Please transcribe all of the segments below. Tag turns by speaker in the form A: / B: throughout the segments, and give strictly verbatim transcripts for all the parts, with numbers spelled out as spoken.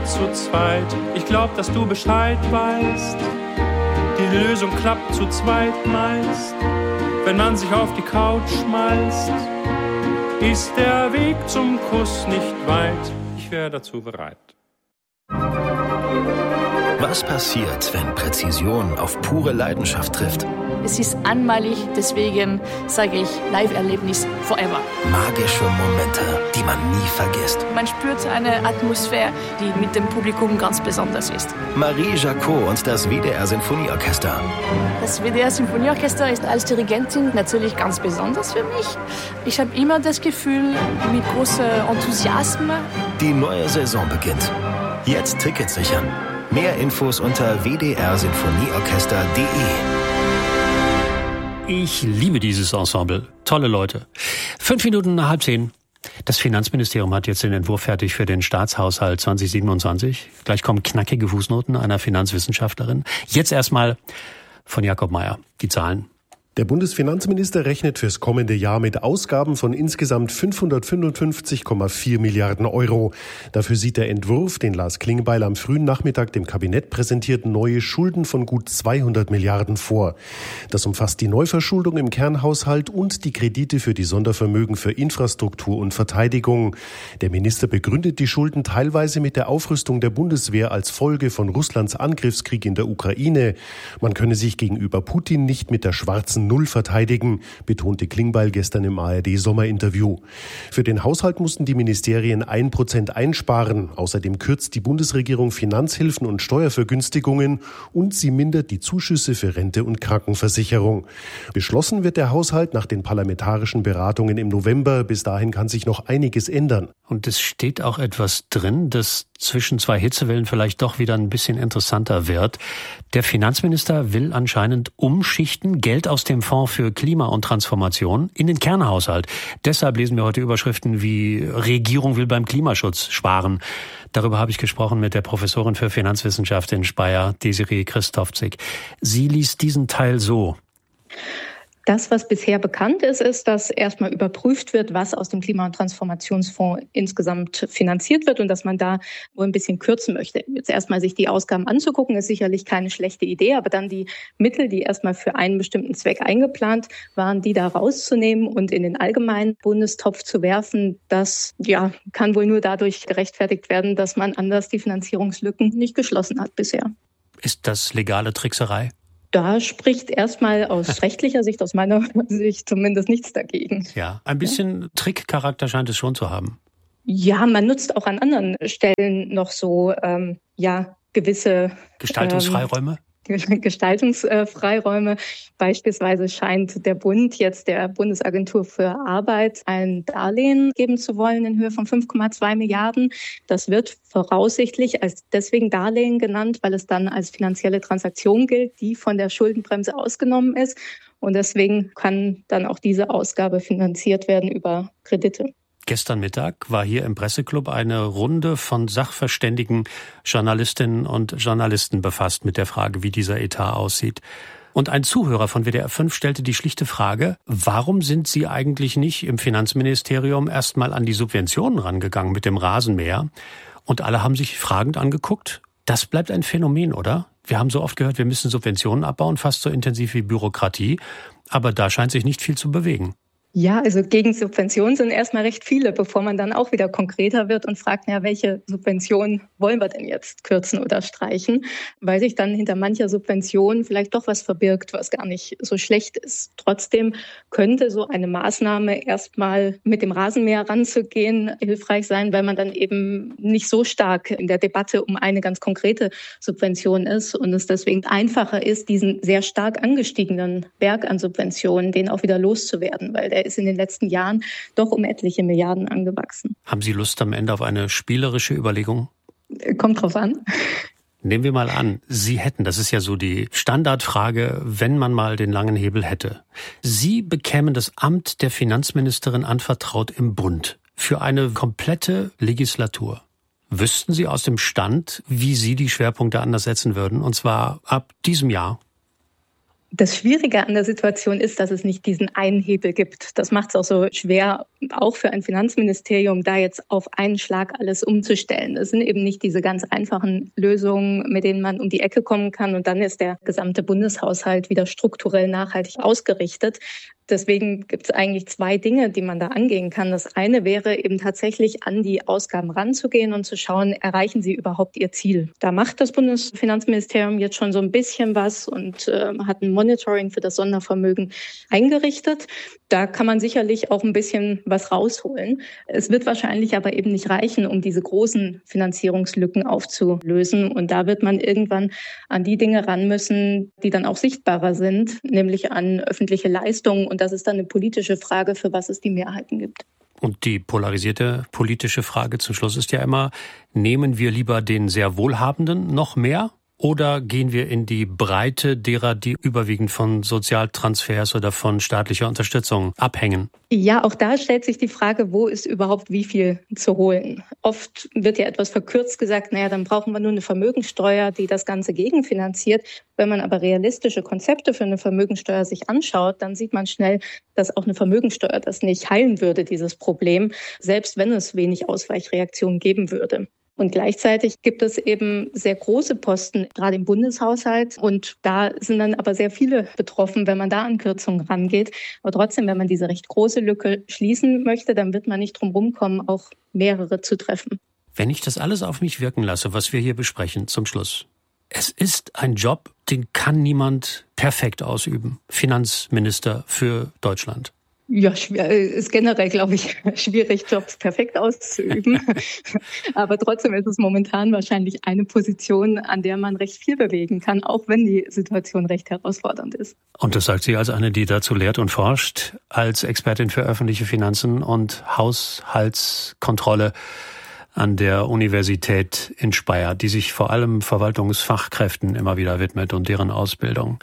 A: zu zweit. Ich glaub, dass du Bescheid weißt. Die Lösung klappt zu zweit meist. Wenn man sich auf die Couch schmeißt, ist der Weg zum Kuss nicht weit. Ich wäre dazu bereit.
B: Was passiert, wenn Präzision auf pure Leidenschaft trifft?
C: Es ist einmalig, deswegen sage ich Live-Erlebnis forever.
B: Magische Momente, die man nie vergisst.
C: Man spürt eine Atmosphäre, die mit dem Publikum ganz besonders ist.
B: Marie Jacot und das W D R-Sinfonieorchester.
C: Das W D R-Sinfonieorchester ist als Dirigentin natürlich ganz besonders für mich. Ich habe immer das Gefühl, mit großem Enthusiasmus.
B: Die neue Saison beginnt. Jetzt Tickets sichern. Mehr Infos unter w d r sinfonieorchester punkt d e.
D: Ich liebe dieses Ensemble. Tolle Leute. Fünf Minuten nach halb zehn. Das Finanzministerium hat jetzt den Entwurf fertig für den Staatshaushalt zwanzig siebenundzwanzig. Gleich kommen knackige Fußnoten einer Finanzwissenschaftlerin. Jetzt erstmal von Jakob Mayer. Die Zahlen.
E: Der Bundesfinanzminister rechnet fürs kommende Jahr mit Ausgaben von insgesamt fünfhundertfünfundfünfzig Komma vier Milliarden Euro. Dafür sieht der Entwurf, den Lars Klingbeil am frühen Nachmittag dem Kabinett präsentiert, neue Schulden von gut zweihundert Milliarden vor. Das umfasst die Neuverschuldung im Kernhaushalt und die Kredite für die Sondervermögen für Infrastruktur und Verteidigung. Der Minister begründet die Schulden teilweise mit der Aufrüstung der Bundeswehr als Folge von Russlands Angriffskrieg in der Ukraine. Man könne sich gegenüber Putin nicht mit der schwarzen Null verteidigen, betonte Klingbeil gestern im A R D-Sommerinterview. Für den Haushalt mussten die Ministerien ein Prozent einsparen. Außerdem kürzt die Bundesregierung Finanzhilfen und Steuervergünstigungen und sie mindert die Zuschüsse für Rente und Krankenversicherung. Beschlossen wird der Haushalt nach den parlamentarischen Beratungen im November. Bis dahin kann sich noch einiges ändern.
D: Und es steht auch etwas drin, das zwischen zwei Hitzewellen vielleicht doch wieder ein bisschen interessanter wird. Der Finanzminister will anscheinend umschichten, Geld aus dem Fonds für Klima und Transformation in den Kernhaushalt. Deshalb lesen wir heute Überschriften wie Regierung will beim Klimaschutz sparen. Darüber habe ich gesprochen mit der Professorin für Finanzwissenschaft in Speyer, Desiree Christofzig. Sie liest diesen Teil so.
F: Das, was bisher bekannt ist, ist, dass erstmal überprüft wird, was aus dem Klima- und Transformationsfonds insgesamt finanziert wird und dass man da wohl ein bisschen kürzen möchte. Jetzt erstmal sich die Ausgaben anzugucken, ist sicherlich keine schlechte Idee, aber dann die Mittel, die erstmal für einen bestimmten Zweck eingeplant waren, die da rauszunehmen und in den allgemeinen Bundestopf zu werfen, das ja kann wohl nur dadurch gerechtfertigt werden, dass man anders die Finanzierungslücken nicht geschlossen hat bisher.
D: Ist das legale Trickserei?
F: Da spricht erstmal aus rechtlicher Sicht, aus meiner Sicht zumindest nichts dagegen.
D: Ja, ein bisschen ja. Trickcharakter scheint es schon zu haben.
F: Ja, man nutzt auch an anderen Stellen noch so ähm, ja gewisse
D: Gestaltungsfreiräume. Ähm,
F: Gestaltungsfreiräume. Beispielsweise scheint der Bund jetzt der Bundesagentur für Arbeit ein Darlehen geben zu wollen in Höhe von fünf Komma zwei Milliarden. Das wird voraussichtlich als deswegen Darlehen genannt, weil es dann als finanzielle Transaktion gilt, die von der Schuldenbremse ausgenommen ist. Und deswegen kann dann auch diese Ausgabe finanziert werden über Kredite.
D: Gestern Mittag war hier im Presseclub eine Runde von sachverständigen Journalistinnen und Journalisten befasst mit der Frage, wie dieser Etat aussieht. Und ein Zuhörer von W D R fünf stellte die schlichte Frage, warum sind Sie eigentlich nicht im Finanzministerium erstmal an die Subventionen rangegangen mit dem Rasenmäher? Und alle haben sich fragend angeguckt. Das bleibt ein Phänomen, oder? Wir haben so oft gehört, wir müssen Subventionen abbauen, fast so intensiv wie Bürokratie. Aber da scheint sich nicht viel zu bewegen.
F: Ja, also gegen Subventionen sind erstmal recht viele, bevor man dann auch wieder konkreter wird und fragt, ja, welche Subventionen wollen wir denn jetzt kürzen oder streichen? Weil sich dann hinter mancher Subvention vielleicht doch was verbirgt, was gar nicht so schlecht ist. Trotzdem könnte so eine Maßnahme erstmal mit dem Rasenmäher ranzugehen hilfreich sein, weil man dann eben nicht so stark in der Debatte um eine ganz konkrete Subvention ist und es deswegen einfacher ist, diesen sehr stark angestiegenen Berg an Subventionen, den auch wieder loszuwerden, weil der ist in den letzten Jahren doch um etliche Milliarden angewachsen.
D: Haben Sie Lust am Ende auf eine spielerische Überlegung?
F: Kommt drauf an.
D: Nehmen wir mal an, Sie hätten, das ist ja so die Standardfrage, wenn man mal den langen Hebel hätte. Sie bekämen das Amt der Finanzministerin anvertraut im Bund für eine komplette Legislatur. Wüssten Sie aus dem Stand, wie Sie die Schwerpunkte anders setzen würden, und zwar ab diesem Jahr?
F: Das Schwierige an der Situation ist, dass es nicht diesen einen Hebel gibt. Das macht es auch so schwer, auch für ein Finanzministerium, da jetzt auf einen Schlag alles umzustellen. Es sind eben nicht diese ganz einfachen Lösungen, mit denen man um die Ecke kommen kann und dann ist der gesamte Bundeshaushalt wieder strukturell nachhaltig ausgerichtet. Deswegen gibt es eigentlich zwei Dinge, die man da angehen kann. Das eine wäre eben tatsächlich an die Ausgaben ranzugehen und zu schauen, erreichen sie überhaupt ihr Ziel. Da macht das Bundesfinanzministerium jetzt schon so ein bisschen was und äh, hat ein Monitoring für das Sondervermögen eingerichtet. Da kann man sicherlich auch ein bisschen was rausholen. Es wird wahrscheinlich aber eben nicht reichen, um diese großen Finanzierungslücken aufzulösen. Und da wird man irgendwann an die Dinge ran müssen, die dann auch sichtbarer sind, nämlich an öffentliche Leistungen. Und das ist dann eine politische Frage, für was es die Mehrheiten gibt.
D: Und die polarisierte politische Frage zum Schluss ist ja immer, nehmen wir lieber den sehr Wohlhabenden noch mehr? Oder gehen wir in die Breite derer, die überwiegend von Sozialtransfers oder von staatlicher Unterstützung abhängen?
F: Ja, auch da stellt sich die Frage, wo ist überhaupt wie viel zu holen? Oft wird ja etwas verkürzt gesagt, naja, dann brauchen wir nur eine Vermögensteuer, die das Ganze gegenfinanziert. Wenn man aber realistische Konzepte für eine Vermögensteuer sich anschaut, dann sieht man schnell, dass auch eine Vermögensteuer das nicht heilen würde, dieses Problem, selbst wenn es wenig Ausweichreaktionen geben würde. Und gleichzeitig gibt es eben sehr große Posten, gerade im Bundeshaushalt. Und da sind dann aber sehr viele betroffen, wenn man da an Kürzungen rangeht. Aber trotzdem, wenn man diese recht große Lücke schließen möchte, dann wird man nicht drum rumkommen, auch mehrere zu treffen.
D: Wenn ich das alles auf mich wirken lasse, was wir hier besprechen, zum Schluss. Es ist ein Job, den kann niemand perfekt ausüben. Finanzminister für Deutschland.
F: Ja, ist generell, glaube ich, schwierig, Jobs perfekt auszuüben. Aber trotzdem ist es momentan wahrscheinlich eine Position, an der man recht viel bewegen kann, auch wenn die Situation recht herausfordernd ist.
D: Und das sagt sie als eine, die dazu lehrt und forscht, als Expertin für öffentliche Finanzen und Haushaltskontrolle an der Universität in Speyer, die sich vor allem Verwaltungsfachkräften immer wieder widmet und deren Ausbildung.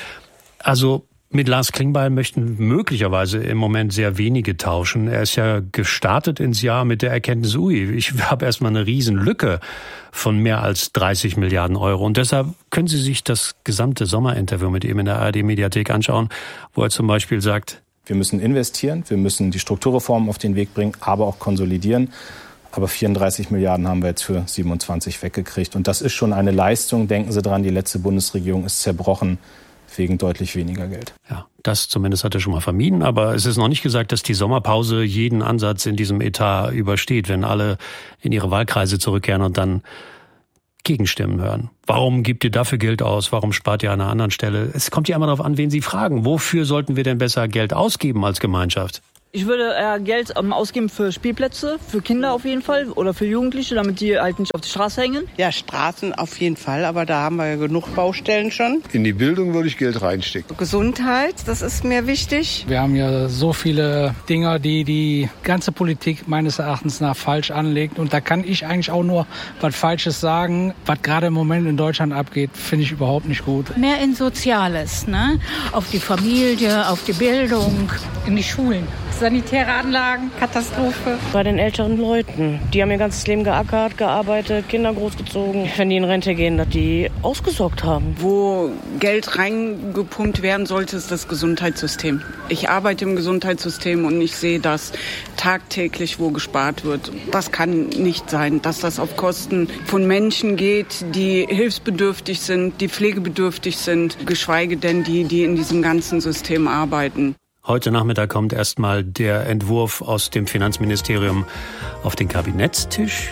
D: Also mit Lars Klingbeil möchten möglicherweise im Moment sehr wenige tauschen. Er ist ja gestartet ins Jahr mit der Erkenntnis, ui, ich habe erstmal eine Riesenlücke von mehr als dreißig Milliarden Euro. Und deshalb können Sie sich das gesamte Sommerinterview mit ihm in der A R D-Mediathek anschauen, wo er zum Beispiel sagt,
G: wir müssen investieren, wir müssen die Strukturreformen auf den Weg bringen, aber auch konsolidieren. Aber vierunddreißig Milliarden haben wir jetzt für siebenundzwanzig weggekriegt. Und das ist schon eine Leistung. Denken Sie dran, die letzte Bundesregierung ist zerbrochen wegen deutlich weniger Geld.
D: Ja, das zumindest hat er schon mal vermieden. Aber es ist noch nicht gesagt, dass die Sommerpause jeden Ansatz in diesem Etat übersteht, wenn alle in ihre Wahlkreise zurückkehren und dann Gegenstimmen hören. Warum gibt ihr dafür Geld aus? Warum spart ihr an einer anderen Stelle? Es kommt ja immer darauf an, wen Sie fragen. Wofür sollten wir denn besser Geld ausgeben als Gemeinschaft?
H: Ich würde eher Geld ähm, ausgeben für Spielplätze, für Kinder auf jeden Fall oder für Jugendliche, damit die halt nicht auf die Straße hängen.
I: Ja, Straßen auf jeden Fall, aber da haben wir ja genug Baustellen schon.
J: In die Bildung würde ich Geld reinstecken.
I: Gesundheit, das ist mir wichtig.
K: Wir haben ja so viele Dinge, die die ganze Politik meines Erachtens nach falsch anlegt. Und da kann ich eigentlich auch nur was Falsches sagen. Was gerade im Moment in Deutschland abgeht, finde ich überhaupt nicht gut.
L: Mehr in Soziales, ne? Auf die Familie, auf die Bildung, in die Schulen. Sanitäre Anlagen, Katastrophe.
M: Bei den älteren Leuten. Die haben ihr ganzes Leben geackert, gearbeitet, Kinder großgezogen. Wenn die in Rente gehen, dass die ausgesorgt haben.
I: Wo Geld reingepumpt werden sollte, ist das Gesundheitssystem. Ich arbeite im Gesundheitssystem und ich sehe das tagtäglich, wo gespart wird. Das kann nicht sein, dass das auf Kosten von Menschen geht, die hilfsbedürftig sind, die pflegebedürftig sind, geschweige denn die, die in diesem ganzen System arbeiten.
D: Heute Nachmittag kommt erstmal der Entwurf aus dem Finanzministerium auf den Kabinettstisch.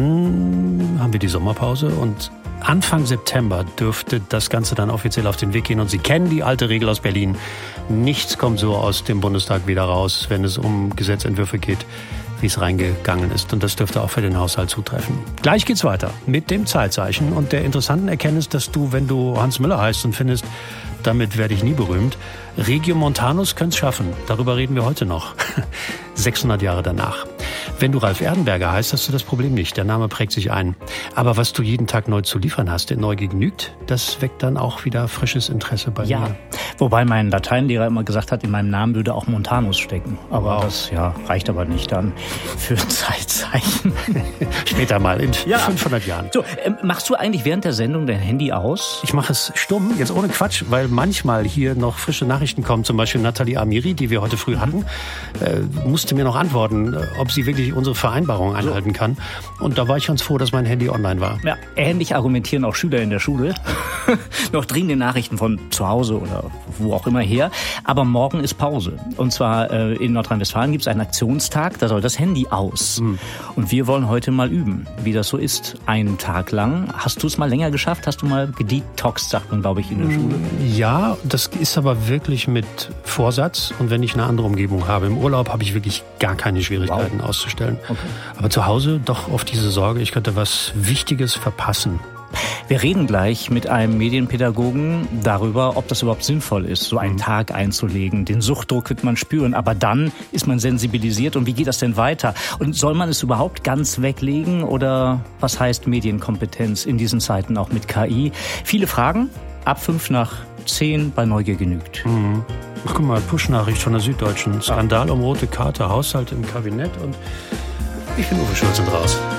D: Dann haben wir die Sommerpause und Anfang September dürfte das Ganze dann offiziell auf den Weg gehen. Und Sie kennen die alte Regel aus Berlin. Nichts kommt so aus dem Bundestag wieder raus, wenn es um Gesetzentwürfe geht, wie es reingegangen ist. Und das dürfte auch für den Haushalt zutreffen. Gleich geht's weiter mit dem Zeitzeichen und der interessanten Erkenntnis, dass du, wenn du Hans Müller heißt und findest, damit werde ich nie berühmt, Regiomontanus könnte es schaffen. Darüber reden wir heute noch. sechshundert Jahre danach. Wenn du Ralf Erdenberger heißt, hast du das Problem nicht. Der Name prägt sich ein. Aber was du jeden Tag neu zu liefern hast, in Neugier genügt, das weckt dann auch wieder frisches Interesse bei
N: ja.
D: mir.
N: Wobei mein Lateinlehrer immer gesagt hat, in meinem Namen würde auch Montanus stecken. Aber wow. das ja, reicht aber nicht dann für ein Zeitzeichen.
D: Später mal, in
N: ja.
D: fünfhundert Jahren.
N: So, ähm, machst du eigentlich während der Sendung dein Handy aus?
D: Ich mache es stumm, jetzt ohne Quatsch, weil manchmal hier noch frische Nachrichten kommen. Zum Beispiel Nathalie Amiri, die wir heute früh hatten, äh, musste mir noch antworten, ob sie wirklich unsere Vereinbarung einhalten kann. Und da war ich ganz froh, dass mein Handy online war.
N: Ja, ähnlich argumentieren auch Schüler in der Schule. Noch dringende Nachrichten von zu Hause oder wo auch immer her. Aber morgen ist Pause. Und zwar äh, in Nordrhein-Westfalen gibt es einen Aktionstag, da soll das Handy aus. Mhm. Und wir wollen heute mal üben, wie das so ist, einen Tag lang. Hast du es mal länger geschafft? Hast du mal gedetoxt, sagt man, glaube ich, in der Schule?
D: Ja, das ist aber wirklich mit Vorsatz. Und wenn ich eine andere Umgebung habe, im Urlaub habe ich wirklich gar keine Schwierigkeiten wow. auszustellen. Okay. Aber zu Hause doch oft diese Sorge, ich könnte was Wichtiges verpassen.
N: Wir reden gleich mit einem Medienpädagogen darüber, ob das überhaupt sinnvoll ist, so einen Tag einzulegen. Den Suchtdruck wird man spüren, aber dann ist man sensibilisiert. Und wie geht das denn weiter? Und soll man es überhaupt ganz weglegen? Oder was heißt Medienkompetenz in diesen Zeiten auch mit K I? Viele Fragen, ab fünf nach zehn bei Neugier genügt.
D: Mhm. Ach, guck mal, Push-Nachricht von der Süddeutschen. Skandal um rote Karte, Haushalt im Kabinett und ich bin Uwe Schulz und raus.